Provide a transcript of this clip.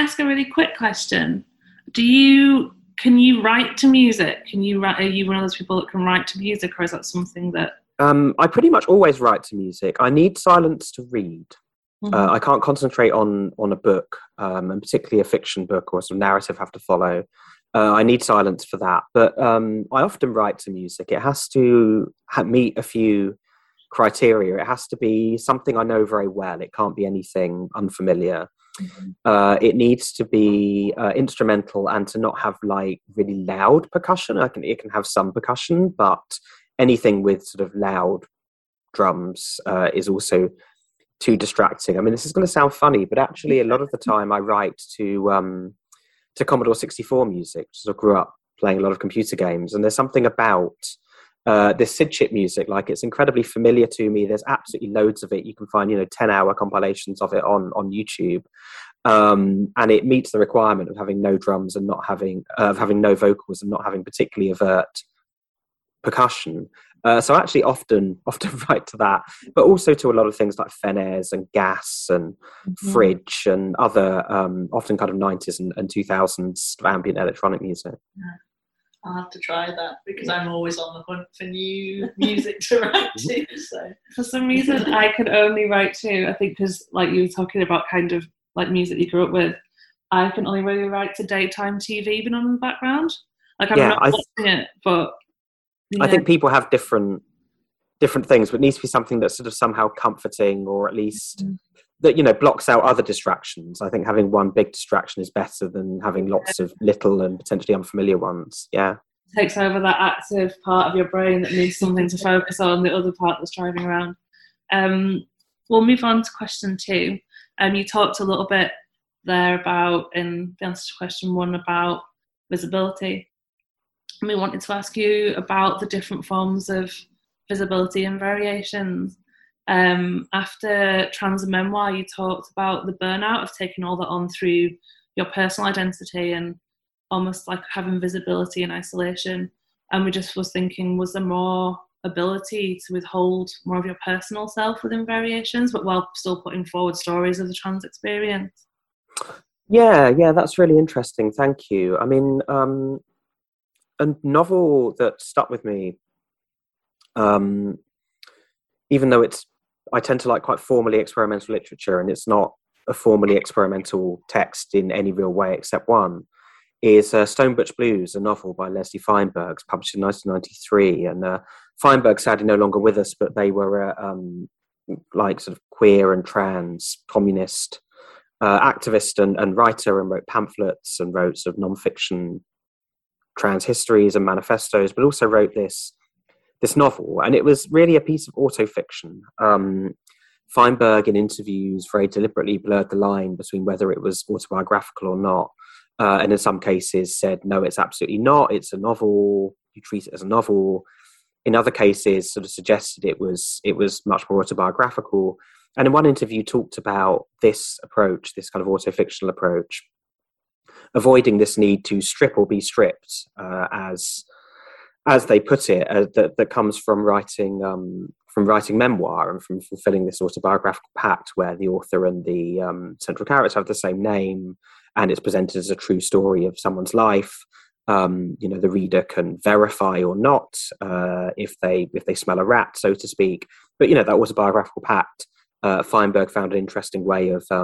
ask a really quick question? Can you write to music? Are you one of those people that can write to music, or is that something that... I pretty much always write to music. I need silence to read. Mhm. I can't concentrate on a book, and particularly a fiction book or some narrative I have to follow. I need silence for that. But I often write to music. It has to meet a few criteria. It has to be something I know very well. It can't be anything unfamiliar. It needs to be instrumental and to not have like really loud percussion. It can have some percussion, but anything with sort of loud drums is also too distracting. I mean, this is going to sound funny, but actually a lot of the time I write to Commodore 64 music. So I grew up playing a lot of computer games, and there's something about this SID chip music, like it's incredibly familiar to me. There's absolutely loads of it. You can find 10-hour compilations of it on YouTube, and it meets the requirement of having no drums and not having having no vocals and not having particularly overt percussion. So I actually often write to that, but also to a lot of things like Fenez and Gas and Fridge and other often kind of 90s and 2000s ambient electronic music. Yeah. I'll have to try that because I'm always on the hunt for new music to write to. So for some reason, I could only write to, I think, because like you were talking about kind of like music you grew up with, I can only really write to daytime TV even on in the background. Like I'm not watching it, but I think people have different things, but it needs to be something that's sort of somehow comforting, or at least that blocks out other distractions. I think having one big distraction is better than having lots of little and potentially unfamiliar ones. Yeah, takes over that active part of your brain that needs something to focus on, the other part that's driving around. We'll move on to question 2. You talked a little bit there about, in the answer to question 1, about visibility. And we wanted to ask you about the different forms of visibility and variations. After Trans and Memoir, you talked about the burnout of taking all that on through your personal identity and almost like having visibility in isolation. And we just was thinking, was there more ability to withhold more of your personal self within variations, but while still putting forward stories of the trans experience? Yeah, that's really interesting. Thank you. I mean, a novel that stuck with me, even though I tend to like quite formally experimental literature, and it's not a formally experimental text in any real way except one, is Stone Butch Blues, a novel by Leslie Feinberg, published in 1993. And Feinberg sadly no longer with us, but they were like sort of queer and trans communist activist and writer, and wrote pamphlets and wrote sort of non-fiction trans histories and manifestos, but also wrote this novel, and it was really a piece of autofiction. Feinberg, in interviews, very deliberately blurred the line between whether it was autobiographical or not, and in some cases said, no, it's absolutely not, it's a novel, you treat it as a novel. In other cases, sort of suggested it was much more autobiographical. And in one interview talked about this approach, this kind of autofictional approach, avoiding this need to strip or be stripped, as they put it, that comes from writing memoir and from fulfilling this autobiographical pact where the author and the central character have the same name, and it's presented as a true story of someone's life. The reader can verify or not if they smell a rat, so to speak. But that autobiographical pact, Feinberg found an interesting way of